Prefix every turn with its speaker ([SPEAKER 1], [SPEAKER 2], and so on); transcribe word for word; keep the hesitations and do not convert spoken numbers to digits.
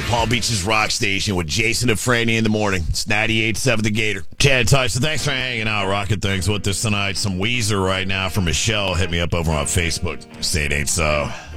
[SPEAKER 1] Palm Beach's Rock Station with Jason and Franny in the morning. It's ninety-eight point seven The Gator. Ted Tice, so thanks for hanging out, rocking things with us tonight. Some Weezer right now from Michelle. Hit me up over on Facebook. Say it ain't so.